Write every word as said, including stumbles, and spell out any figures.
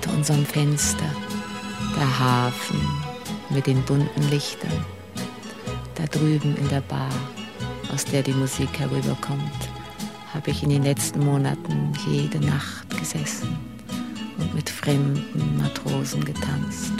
unter unserem Fenster, der Hafen mit den bunten Lichtern, da drüben in der Bar, aus der die Musik herüberkommt, habe ich in den letzten Monaten jede Nacht gesessen und mit fremden Matrosen getanzt.